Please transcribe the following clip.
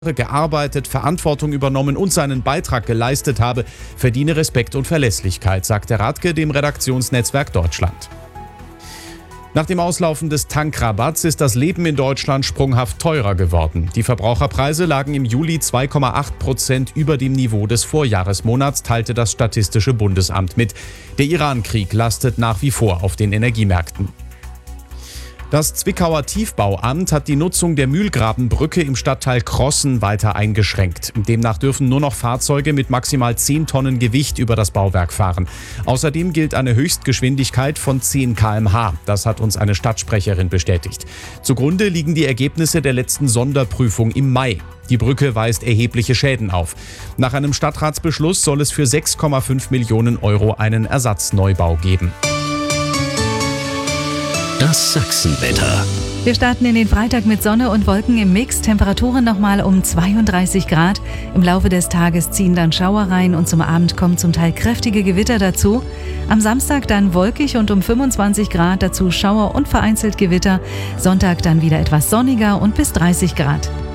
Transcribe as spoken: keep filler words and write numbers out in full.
gearbeitet, Verantwortung übernommen und seinen Beitrag geleistet habe, verdiene Respekt und Verlässlichkeit, sagte Radke dem Redaktionsnetzwerk Deutschland. Nach dem Auslaufen des Tankrabatts ist das Leben in Deutschland sprunghaft teurer geworden. Die Verbraucherpreise lagen im Juli zwei Komma acht Prozent über dem Niveau des Vorjahresmonats, teilte das Statistische Bundesamt mit. Der Iran-Krieg lastet nach wie vor auf den Energiemärkten. Das Zwickauer Tiefbauamt hat die Nutzung der Mühlgrabenbrücke im Stadtteil Crossen weiter eingeschränkt. Demnach dürfen nur noch Fahrzeuge mit maximal zehn Tonnen Gewicht über das Bauwerk fahren. Außerdem gilt eine Höchstgeschwindigkeit von zehn Kilometer pro Stunde. Das hat uns eine Stadtsprecherin bestätigt. Zugrunde liegen die Ergebnisse der letzten Sonderprüfung im Mai. Die Brücke weist erhebliche Schäden auf. Nach einem Stadtratsbeschluss soll es für sechs Komma fünf Millionen Euro einen Ersatzneubau geben. Das Sachsenwetter. Wir starten in den Freitag mit Sonne und Wolken im Mix. Temperaturen nochmal um zweiunddreißig Grad. Im Laufe des Tages ziehen dann Schauer rein und zum Abend kommen zum Teil kräftige Gewitter dazu. Am Samstag dann wolkig und um fünfundzwanzig Grad, dazu Schauer und vereinzelt Gewitter. Sonntag dann wieder etwas sonniger und bis dreißig Grad.